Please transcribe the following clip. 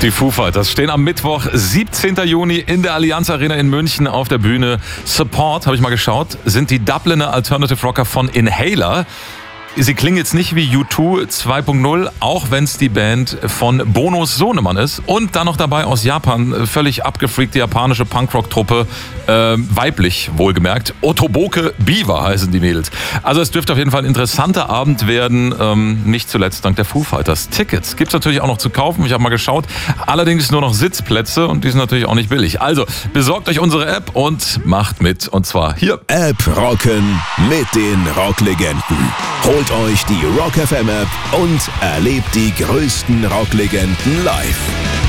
Die Foo Fighters stehen am Mittwoch, 17. Juni in der Allianz Arena in München auf der Bühne. Support, habe ich mal geschaut, sind die Dubliner Alternative Rocker von Inhaler. Sie klingen jetzt nicht wie U2 2.0, auch wenn es die Band von Bonos Sohnemann ist. Und dann noch dabei aus Japan, völlig abgefreakte japanische Punkrock-Truppe, weiblich wohlgemerkt. Otoboke Biwa heißen die Mädels. Also es dürfte auf jeden Fall ein interessanter Abend werden, nicht zuletzt dank der Foo Fighters. Tickets gibt's natürlich auch noch zu kaufen, ich habe mal geschaut. Allerdings nur noch Sitzplätze und die sind natürlich auch nicht billig. Also besorgt euch unsere App und macht mit. Und zwar hier. App rocken mit den Rocklegenden. Holt euch die Rock FM App und erlebt die größten Rocklegenden live.